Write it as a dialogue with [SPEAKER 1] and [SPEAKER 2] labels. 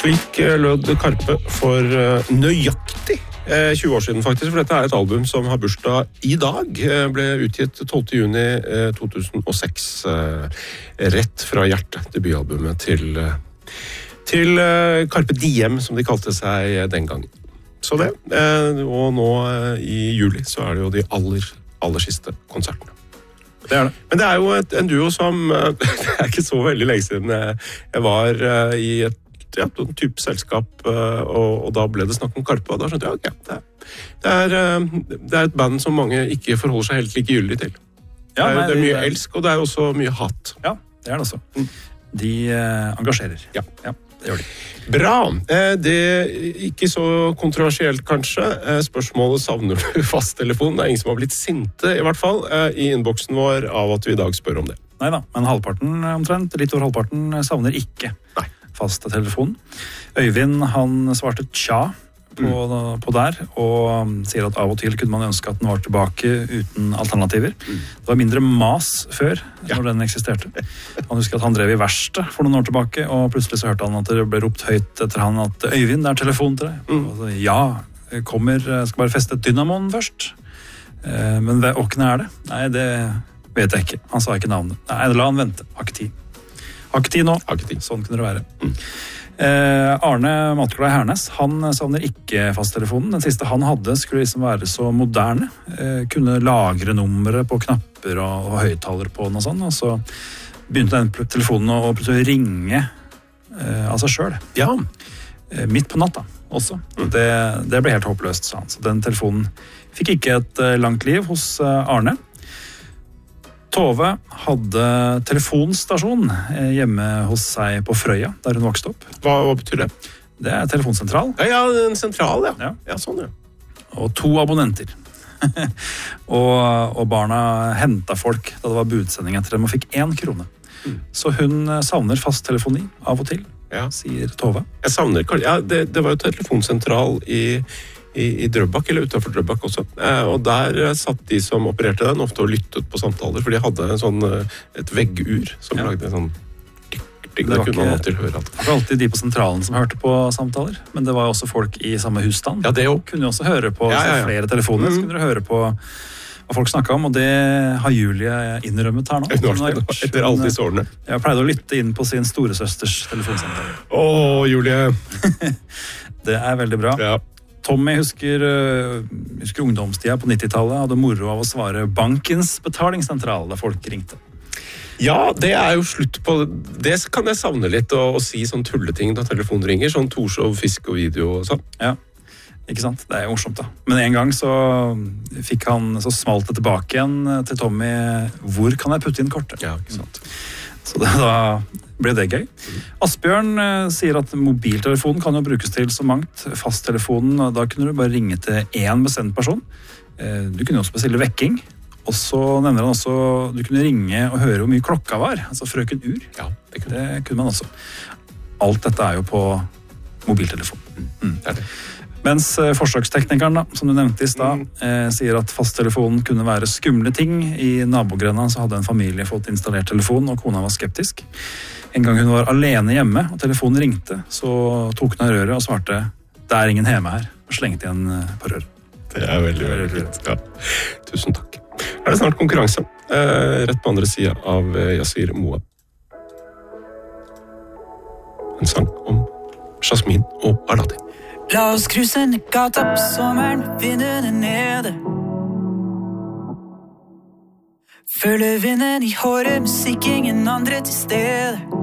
[SPEAKER 1] Slik lød Karpe for nøyaktig 20 år siden faktisk, for dette et album som har bursdag i dag. Ble utgitt 12. juni 2006, rett fra hjertet, debutalbumet til Carpe Diem, som de kalte seg den gangen. Så det, og nå i juli så det jo de aller siste konsertene.
[SPEAKER 2] Det det.
[SPEAKER 1] Men det jo en duo som, det ikke så veldig lenge siden jeg var i et en type selskap, og da ble det snakk om Karpe, og da skjønte jeg, ok, det et band som mange ikke forholder seg helt likegyldig til. Ja, det mye elsk, og det også mye hat.
[SPEAKER 2] Ja, det det også. De engasjerer.
[SPEAKER 1] Ja,
[SPEAKER 2] det gjør de.
[SPEAKER 1] Bra. Det ikke så kontroversielt, kanskje. Spørsmålet savner du fasttelefon. Det ingen som har blitt sinte, i hvert fall, i innboksen vår av at vi i dag spør om det.
[SPEAKER 2] Neida, men halvparten omtrent, litt over halvparten, savner ikke fast telefon. Øyvind, han svarte tja på der, og sier at av og til kunne man ønske at den var tilbake uten alternativer. Det var mindre mas før, når den eksisterte. Han husker at han drev i verksted for noen år tilbake, og plutselig så hørte han at det ble ropt høyt etter han at Øyvind, det telefon til deg. Og så, ja, skal bare feste dynamoen først. Men åkne det? Nei, det vet jeg ikke. Han sa ikke navnet. Nei, la han vente. Har ikke tid nå. Sånn kunne det være. Arne Matglad Hernes, han savner ikke fasttelefonen. Den siste han hadde skulle liksom være så moderne. Kunne lagre nummeret på knapper og høyttaler på den og sånn. Og så begynte den telefonen å plutselig ringe av seg selv.
[SPEAKER 1] Ja.
[SPEAKER 2] Midt på natta også. Det ble helt håpløst, sa han. Så den telefonen fikk ikke et langt liv hos Arne. Tove hadde telefonstasjon hjemme hos seg på Frøya, der hun vokste opp.
[SPEAKER 1] Hva betyr det?
[SPEAKER 2] Det telefonsentral.
[SPEAKER 1] Ja, en sentral, ja. Ja, sånn, ja.
[SPEAKER 2] Og 2 abonnenter. og barna hentet folk da det var budsending etter dem og fikk 1 krone. Så hun savner fasttelefoni av og til, sier Tove.
[SPEAKER 1] Jeg savner, det var jo telefonsentral i Drøbak, eller utenfor Drøbak også. Og der satt de som opererte den ofte og lyttet på samtaler, for de hadde et veggur som lagde sånn det kunne man alltid høre.
[SPEAKER 2] Det var alltid de på sentralen som hørte på samtaler, men det var også folk i samme husstand.
[SPEAKER 1] Ja, det også.
[SPEAKER 2] Kunne jo også høre på flere telefoner, så kunne dere høre på hva folk snakket om, og det har Julie innrømmet her nå.
[SPEAKER 1] Etter alle disse årene.
[SPEAKER 2] Jeg pleide å lytte inn på sin storesøsters telefonsamtale.
[SPEAKER 1] Julie!
[SPEAKER 2] Det veldig bra.
[SPEAKER 1] Ja.
[SPEAKER 2] Tommy husker ungdomstida på 90-tallet, hadde moro av å svare bankens betalingssentral da folk ringte.
[SPEAKER 1] Ja, det jo slutt på det kan jeg savne litt, å si sånn tulleting da telefonen ringer, sånn Torshov, fisk og video og sånn.
[SPEAKER 2] Ja, ikke sant? Det jo morsomt da. Men en gang så smalt det tilbake igjen til Tommy, hvor kan jeg putte inn kortet?
[SPEAKER 1] Ja, ikke sant.
[SPEAKER 2] Så da ble det gøy. Asbjørn sier at mobiltelefonen kan jo brukes til så mangt. Fasttelefonen, da kunne du bare ringe til en bestemt person. Du kunne også bestille vekking. Og så nevner han også, du kunne ringe og høre hvor mye klokka var. Altså frøken Ur.
[SPEAKER 1] Ja, det
[SPEAKER 2] kunne man også. Alt dette jo på mobiltelefon.
[SPEAKER 1] Det det.
[SPEAKER 2] Mens forsøksteknikeren, da, som du nevnte i stad, sier at fasttelefonen kunne være skumle ting. I nabogrena så hadde en familie fått installert telefon, og kona var skeptisk. En gang hun var alene hjemme, og telefonen ringte, så tok hun av røret og svarte, det ingen hjemme her, og slengte igjen på røret.
[SPEAKER 1] Det veldig, veldig fint. Ja. Tusen takk. Det snart konkurranse, rett på andre siden av Yasir Moa. En sang om Jasmin og Aladdin.
[SPEAKER 3] La oss kruse ned gata på sommeren, vinden nede. Føle vinden i håret, musikk ingen andre til stede.